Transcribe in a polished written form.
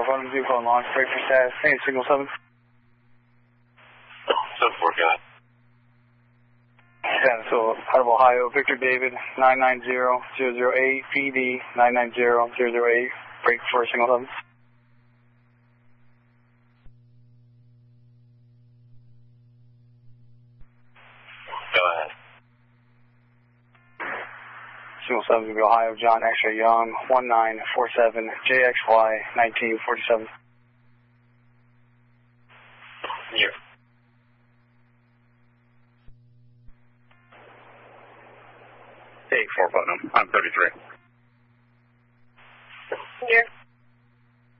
Putnam, vehicle and launch, break for status, signal 7. 7-4, go ahead. Yeah, so out of Ohio, Victor David, 990-008, PD, 990-008, break for signal 7. Go ahead. Signal 7 to Ohio, John X-ray Young, 1947, JXY, 1947. Here. Take 4 Putnam, I'm 33.